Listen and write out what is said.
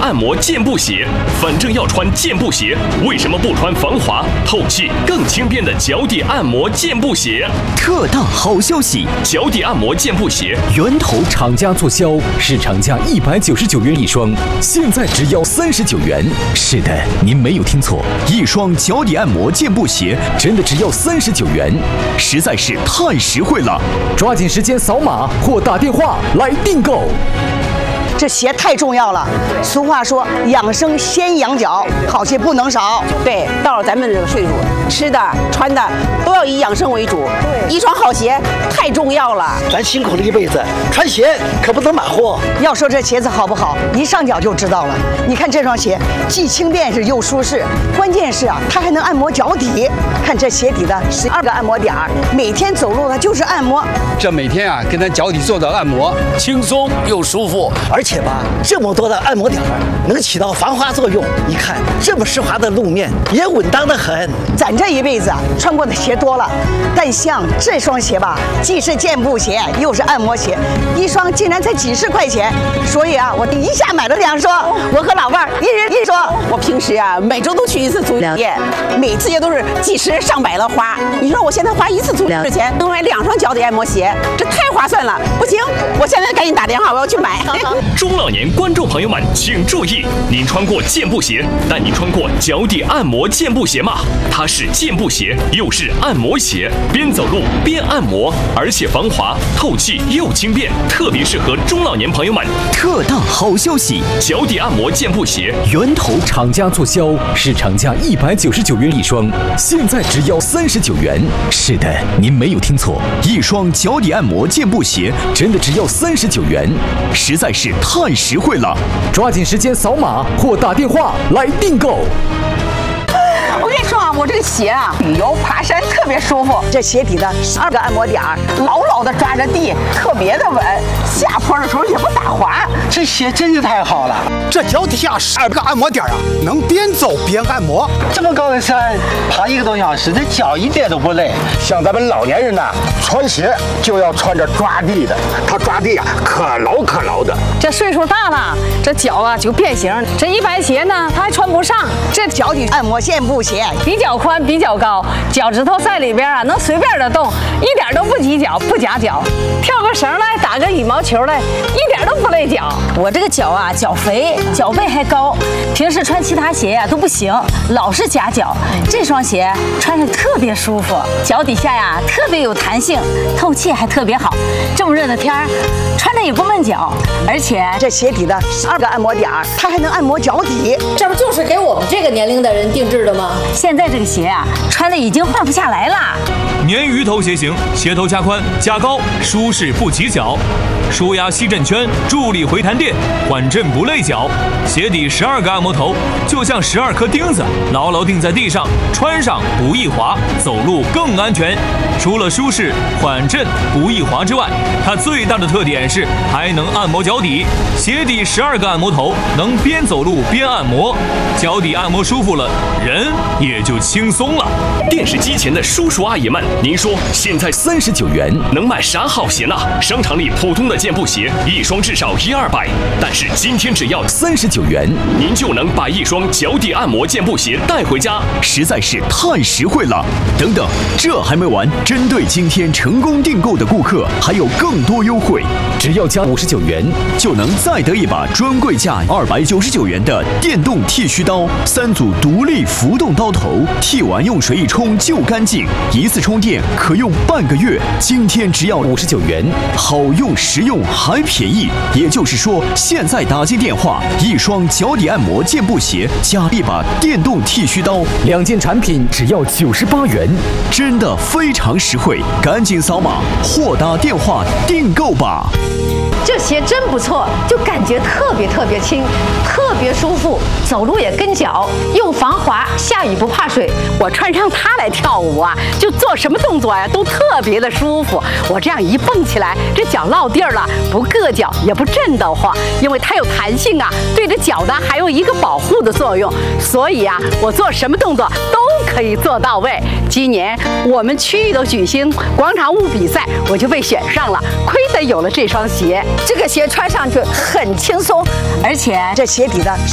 按摩健步鞋。反正要穿健步鞋，为什么不穿防滑、透气、更轻便的脚底按摩健步鞋？ 特大好消息！ 脚底按摩健步鞋源头厂家促销，市场价199元一双，现在只要39元。是的，您没有听错，一双脚底按摩健步鞋真的只要39元，实在是太实惠了！抓紧时间扫码或打电话来订购。 这鞋太重要了，俗话说养生先养脚，好鞋不能少。 对，到了咱们这个岁数，吃的穿的都要以养生为主。对，一双好鞋太重要了。 咱辛苦了一辈子，穿鞋可不能马虎。 要说这鞋子好不好，一上脚就知道了。你看这双鞋，既轻便是又舒适，关键是啊，它还能按摩脚底。看这鞋底的12个按摩点儿，每天走路它就是按摩。 这每天啊，跟咱脚底做的按摩，轻松又舒服。 而且吧，这么多的按摩点能起到防滑作用。你看这么湿滑的路面也稳当得很。 咱这一辈子啊，穿过的鞋多了，但像这双鞋吧，既是健步鞋又是按摩鞋，一双竟然才几十块钱。所以啊，我一下买了2双，我和老伴儿一人1双。 我平时啊，每周都去一次足疗店，每次也都是几十上百的花。你说我现在花一次足疗的钱，能买2双脚底按摩鞋，这太划算了。不行，我现在赶紧打电话，我要去买。 中老年观众朋友们请注意，您穿过健步鞋，但您穿过脚底按摩健步鞋吗？它是健步鞋又是按摩鞋，边走路边按摩，而且防滑、透气又轻便，特别适合中老年朋友们。 特大好消息！ 脚底按摩健步鞋源头厂家促销，市场价199元一双，现在只要39元。是的，您没有听错，一双脚底按摩健步鞋真的只要39元，实在是太实惠了！抓紧时间扫码或打电话来订购。 我跟你说啊，我这个鞋啊，旅游爬山特别舒服。 这鞋底的12个按摩点儿， 牢牢的抓着地，特别的稳，下坡的时候也不打滑。 这鞋真是太好了！ 这脚底下12个按摩点啊，能边走边按摩。 这么高的山，爬1个多小时，这脚一点都不累。 像咱们老年人呐，穿鞋就要穿着抓地的，它抓地啊可牢可牢的。 这岁数大了，这脚啊就变形。这一般鞋呢，它还穿不上。 这脚底按摩健步鞋比较宽，比较高，脚趾头在里边啊，能随便的动，一点都不挤脚，不夹脚。跳个绳来，打个羽毛球来，一点都不累脚。我这个脚啊，脚肥，脚背还高，平时穿其他鞋呀都不行，老是夹脚。这双鞋穿着特别舒服，脚底下呀特别有弹性，透气还特别好。这么热的天儿，穿着也不闷脚，而且这鞋底的12个按摩点儿，它还能按摩脚底。 这不就是给我们这个年龄的人定制的吗？ 现在这个鞋啊，穿的已经换不下来了。 鲶鱼头鞋型，鞋头加宽加高，舒适不挤脚，舒压吸震圈，助力回弹垫，缓震不累脚。鞋底12个按摩头，就像12颗钉子，牢牢钉在地上，穿上不易滑，走路更安全。除了舒适、缓震、不易滑之外，它最大的特点是还能按摩脚底。鞋底12个按摩头，能边走路边按摩，脚底按摩舒服了，人也就轻松了。 电视机前的叔叔阿姨们，您说现在 39元能买啥好鞋呢？商场里普通的健步鞋一双至少100-200，但是今天只要 39元， 您就能把一双脚底按摩健步鞋带回家， 实在是太实惠了！等等，这还没完，针对今天成功订购的顾客，还有更多优惠，只要加59元，就能再得一把专柜价299元的电动剃须刀，3组独立浮动刀头，剃完用水一冲就干净，一次充电可用半个月。今天只要59元，好用实用还便宜。也就是说，现在打进电话，一双脚底按摩健步鞋加一把电动剃须刀，2件产品只要98元，真的非常实惠，赶紧扫码或打电话订购吧。 这鞋真不错，就感觉特别轻，特别舒服，走路也跟脚，又防滑，下雨不怕水。 我穿上它来跳舞啊，就做什么动作呀都特别的舒服。我这样一蹦起来，这脚落地了，不硌脚也不震得慌，因为它有弹性啊，对着脚呢还有一个保护的作用。所以啊，我做什么动作都可以做到位。今年我们区域的举行广场舞比赛，我就被选上了，亏得有了这双鞋。这个鞋穿上去很轻松， 而且这鞋底的